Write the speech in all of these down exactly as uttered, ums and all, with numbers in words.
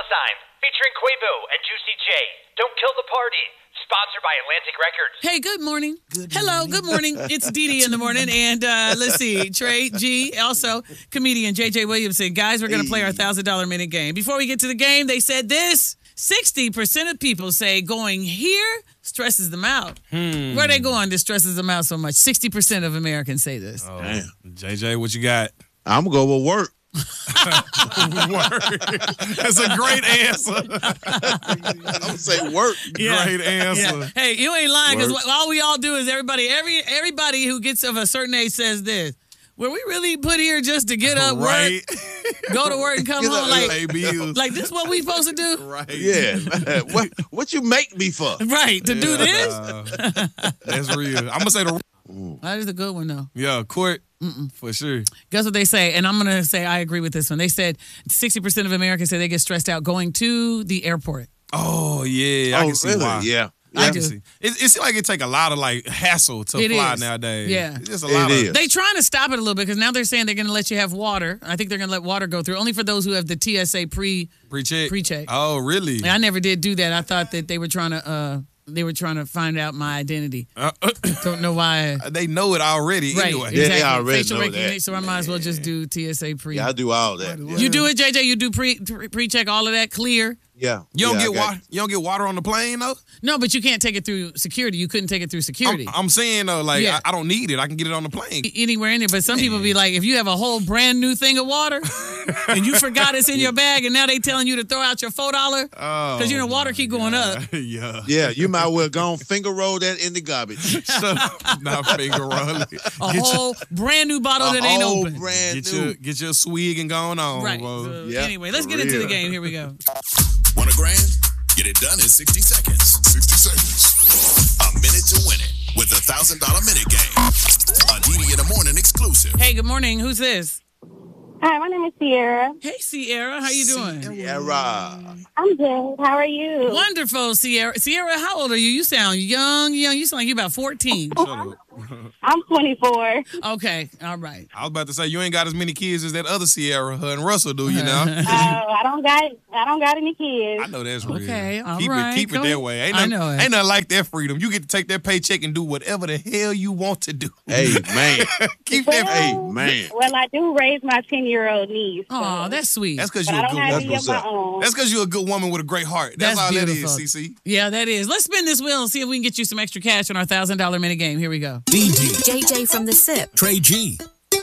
Sign, featuring Quavo and Juicy J. Don't Kill the Party. Sponsored by Atlantic Records. Hey, good morning. Good Hello, morning. good morning. It's Dee Dee in the morning. And uh, let's see, Trey G, also comedian J J Williamson. Guys, we're going to play our one thousand dollars minute game. Before we get to the game, they said this. sixty percent of people say going here stresses them out. Hmm. Where are they going that stresses them out so much? sixty percent of Americans say this. Oh, Damn. J J, what you got? I'm going to go with work. That's a great answer. I'm going to say work. Yeah. Great answer. Yeah. Hey, you ain't lying because Work. all we all do is everybody, every everybody who gets of a certain age says this. Were we really put here just to get up, Right. work, go to work, and come Get home? up, Like, Pay bills. like this what we supposed to do? Right. Yeah. what what you make me for? Right, to do this? Uh, that's real. I'm gonna say the That is a good one, though. yeah court for sure. Guess what they say? And I'm going to say I agree with this one. They said sixty percent of Americans say they get stressed out going to the airport. Oh yeah, I oh, can see really? why. Yeah. I I do. can see. It, it seems like it take a lot of like hassle to It fly is. nowadays. Yeah. it's just a It lot is. of. They trying to stop it a little bit because now they're saying they're going to let you have water. I think they're going to let water go through only for those who have the T S A pre. Pre-check. Pre-check. Oh really? I never did do that. I thought that they were trying to. Uh, they were trying to find out my identity. Uh, Don't know why. they know it already. Right. Anyway. Yeah, Exactly. they already Facial know recognition. that. So I might as well just do T S A pre. Yeah, I do all that. Yeah. You do it, J J. You do pre pre check all of that clear. Yeah. You don't Yeah, I get got- water. You don't get water on the plane though. No, but you can't take it through security. You couldn't take it through security. I'm, I'm saying though, like Yeah. I, I don't need it. I can get it on the plane. Anywhere in there. But some people be like, if you have a whole brand new thing of water and you forgot it's in your bag and now they telling you to throw out your four dollar Oh, because you know water keep going up. yeah. Yeah, you might well go and finger roll that in the garbage. Shut up. Not finger rolling. A Get your, whole brand new bottle A that ain't whole open. brand get new. your get your swig and going on, Right. bro. So, Yeah, anyway, let's for get into the real. game. Here we go. Want a grand? Get it done in sixty seconds. sixty seconds. A minute to win it with the one thousand dollars minute game. A D D in the morning exclusive. Hey, good morning. Who's this? Hi, my name is Sierra. Hey, Sierra. How you doing? Sierra. I'm good. How are you? Wonderful, Sierra. Sierra, how old are you? You sound young, young. You sound like you about fourteen. Shut up. I'm twenty-four. Okay, all right. I was about to say you ain't got as many kids as that other Sierra, her and Russell do, you know? Uh, I don't got I don't got any kids. I know that's real. Okay, all keep right. it keep it Go that ahead. way. Ain't I nothing, know it. ain't nothing like that freedom. You get to take that paycheck and do whatever the hell you want to do. Hey, man. keep that. Hey, man. Well, I do raise my ten-year-old niece. So. Oh, that's sweet. That's because But you're I a don't good have woman. any of what's my up. own. That's because you're a good woman with a great heart. That's, That's all beautiful. that is, C C. Yeah, that is. Let's spin this wheel and see if we can get you some extra cash on our one thousand dollars minute game. Here we go. D D, J J from the S I P. Trey G.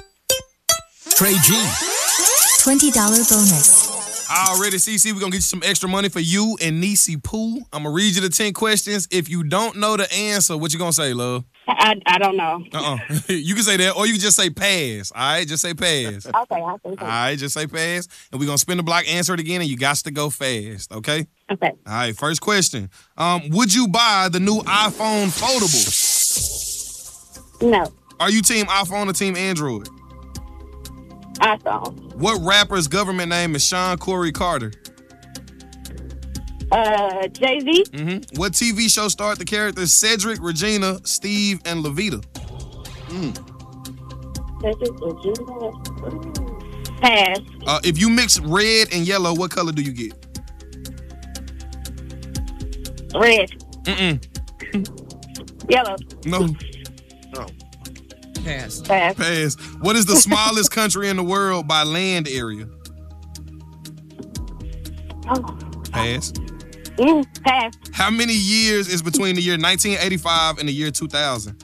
Trey G. twenty dollars bonus. Already, C C, we're going to get you some extra money for you and Niecy Pooh. I'm going to read you the ten questions. If you don't know the answer, what you going to say, love? I, I don't know. Uh-uh. You can say that, or you can just say pass. All right? Just say pass. Okay, I'll say All so. right? Just say pass. And we're going to spin the block, answer it again, and you got to go fast, okay? Okay. All right, first question. Um, would you buy the new iPhone foldable? No. Are you team iPhone or team Android? iPhone. What rapper's government name is Sean Corey Carter? Uh, Jay-Z. Mm-hmm. What T V show starred the characters Cedric, Regina, Steve, and Levita? Pass. Uh, if you mix red and yellow, what color do you get? Red. Mm-mm. Yellow. No. Pass. Pass. Pass. What is the smallest country in the world by land area? Oh. Pass. Mm, pass. How many years is between the year nineteen eighty-five and the year two thousand?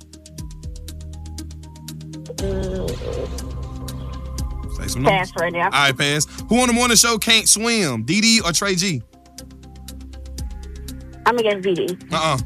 Say some numbers. Pass right now. All right, pass. Who on the morning show can't swim? D D or Trey G? I'm against D D. Uh-uh.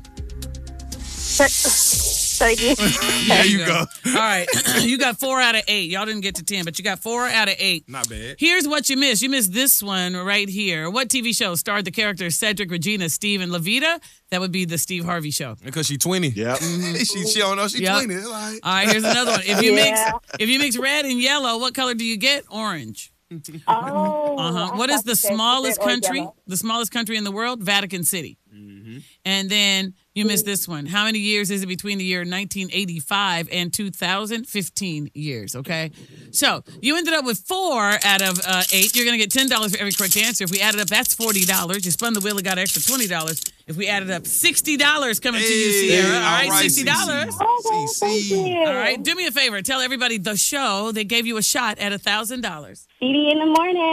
Thank you. There you go. All right. You got four out of eight. Y'all didn't get to ten, but you got four out of eight. Not bad. Here's what you missed. You missed this one right here. What T V show starred the characters Cedric, Regina, Steve, and Levita? That would be the Steve Harvey Show. Because she twenty. Yep. she, she don't know she Yep. twenty. It's like- All right, here's another one. If you mix Yeah. if you mix red and yellow, what color do you get? Orange. Oh. Uh-huh. I What is thought the you said smallest red or country? yellow. The smallest country in the world? Vatican City. And then, You missed this one. How many years is it between the year nineteen eighty-five and two thousand? fifteen years, okay? So you ended up with four out of uh, eight. You're going to get ten dollars for every correct answer. If we added up, that's forty dollars. You spun the wheel and got an extra twenty dollars. If we added up, sixty dollars coming to you, Hey, Sierra. All all right, right, sixty dollars. Okay, thank you. All right, do me a favor. Tell everybody the show. They gave you a shot at one thousand dollars. C D in the morning.